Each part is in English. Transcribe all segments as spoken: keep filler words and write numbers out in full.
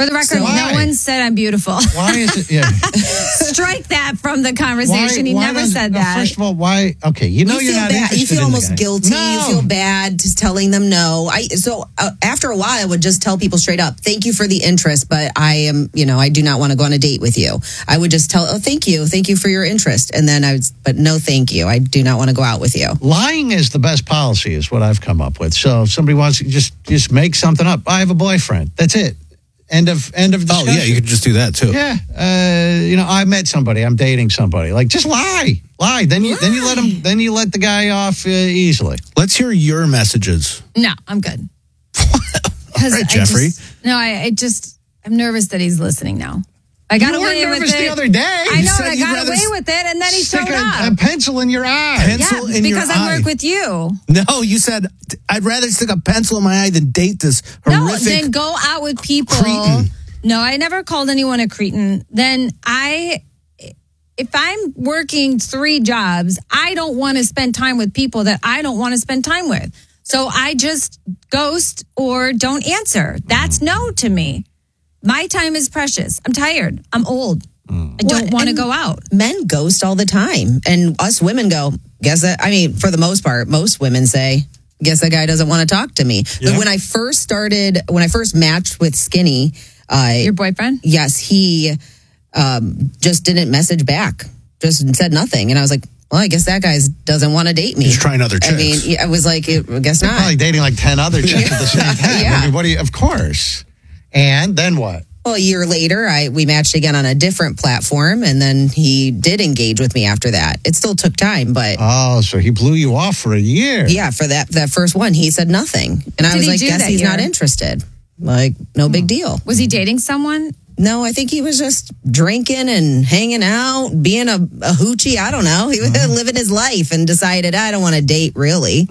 For the record, So no one said I'm beautiful. Why is it? Yeah. Strike that from the conversation. Why, he why never does, said no, that. First of all, why? Okay, you know you you're feel not bad. interested You feel in almost the guy. guilty. No. You feel bad just telling them no. I so uh, after a while, I would just tell people straight up, "Thank you for the interest, but I am, you know, I do not want to go on a date with you." I would just tell, "Oh, thank you, thank you for your interest," and then I would, but no, thank you. I do not want to go out with you. Lying is the best policy, is what I've come up with. So if somebody wants to just just make something up. I have a boyfriend. That's it. End of end of discussion. Oh, yeah, you could just do that, too. Yeah. Uh, you know, I met somebody. I'm dating somebody. Like, just lie. Lie. Then you, then you let him, then you let the guy off uh, easily. Let's hear your messages. No, I'm good. All right, Jeffrey. Just, no, I, I just, I'm nervous that he's listening now. I got You away were with nervous it. the other day. I You know, said and I you'd got rather away with it, and then he Stick showed a, up. a pencil in your eye. Pencil yeah, in your because eye. I work with you. No, you said, I'd rather stick a pencil in my eye than date this No, horrific then go out with people. cretin. No, I never called anyone a cretin. Then I, if I'm working three jobs, I don't want to spend time with people that I don't want to spend time with. So I just ghost or don't answer. That's no to me. My time is precious. I'm tired. I'm old. I don't What? want to And go out. Men ghost all the time, and us women go, guess that. I mean, for the most part, most women say, guess that guy doesn't want to talk to me. Yeah. But when I first started, when I first matched with Skinny, uh, Your boyfriend? yes, he um, just didn't message back, just said nothing, and I was like, well, I guess that guy doesn't want to date me. He's trying other I mean, chicks. yeah, I was like, I guess They're not. probably dating like ten other chicks at the same time. Yeah. I mean, what do you, of course. And then what? Well, a year later, I we matched again on a different platform, and then he did engage with me after that. It still took time, but Oh, so he blew you off for a year. yeah, for that that first one, he said nothing, and I Did was he like, do guess that he's year? not interested. Like, no big deal. Was he dating someone? No, I think he was just drinking and hanging out, being a, a hoochie. I don't know. He was living his life and decided, I don't want to date, really.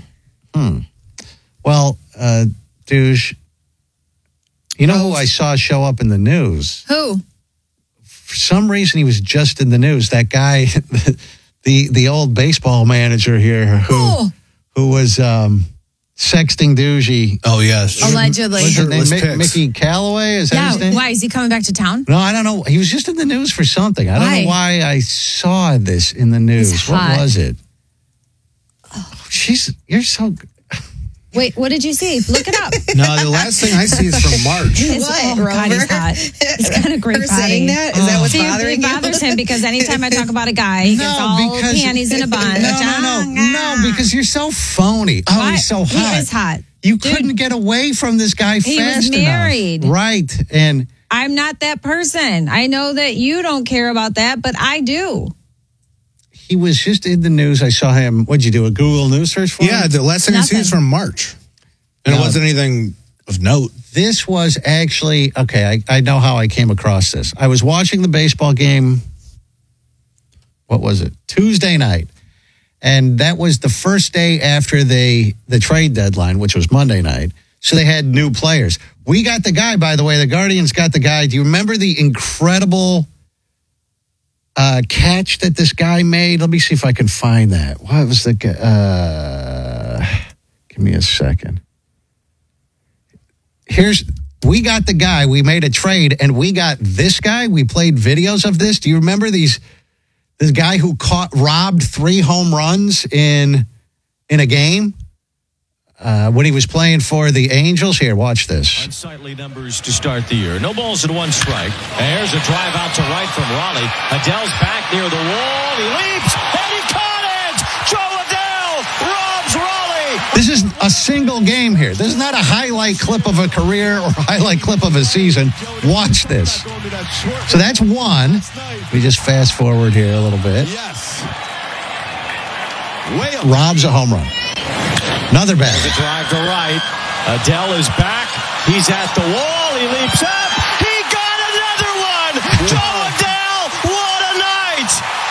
Well, uh, douche, you know who I saw show up in the news? Who? For some reason, he was just in the news. That guy, the the old baseball manager here, who Oh. who was um, sexting Dougie. Oh, yes. Allegedly. What's his name? Shirtless Mi- pics. Mickey Callaway? Is that Yeah. his name? Why? Is he coming back to town? No, I don't know. He was just in the news for something. I don't Why? know why I saw this in the news. He's What hot. was it? Oh, she's you're so. Wait, what did you see? Look it up. No, the last thing I see is from March. It's- What, oh, God, he's Rover? hot. He's got a great Her body. saying that? Is that what's See, bothering it you? bothers him because anytime I talk about a guy, he gets all panties in a bunch. No, no, no, no, because you're so phony. Oh, Why? he's so hot. He is hot. You couldn't get away from this guy He was fast married. enough. Right. And I'm not that person. I know that you don't care about that, but I do. he was just in the news. I saw him. What'd you do? A Google News search for Yeah, him? the last thing I see is Nothing. from March. And No. it wasn't anything of note. This was actually, okay, I, I know how I came across this. I was watching the baseball game, what was it? Tuesday night. And that was the first day after the, the trade deadline, which was Monday night. So they had new players. We got the guy, by the way. The Guardians got the guy. Do you remember the incredible uh, catch that this guy made? Let me see if I can find that. What was the guy? Uh, give me a second. Here's, we got the guy. We made a trade, and we got this guy. We played videos of this. Do you remember these? This guy who caught, robbed three home runs in in a game uh, when he was playing for the Angels. Here, watch this. Unsightly numbers to start the year. No balls and one strike. And here's a drive out to right from Raleigh. Adele's back near the wall. He leaps, and he caught it! Joe Adele robs Raleigh! This is a single game here. This is not a highlight clip of a career or a highlight clip of a season. Watch this. So that's one. We just fast forward here a little bit. Yes. Way up. Robs a home run. Another bat. The drive to right. Adele is back. He's at the wall. He leaps up. He got another one. Joe Adele, what a night!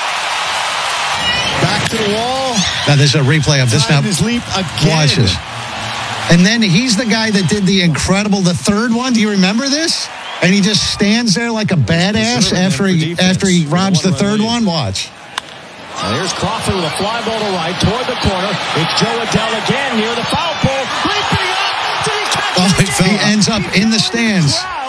Back to the wall. Now there's a replay of this now. Time his leap again. Watch this. And then he's the guy that did the incredible, the third one. Do you remember this? And he just stands there like a badass after he after he robs the third one. Watch. And here's Crawford with a fly ball to right toward the corner. It's Joe Adele again near the foul pole. Leaping up. Did he catch Oh, it? he ends up in the stands.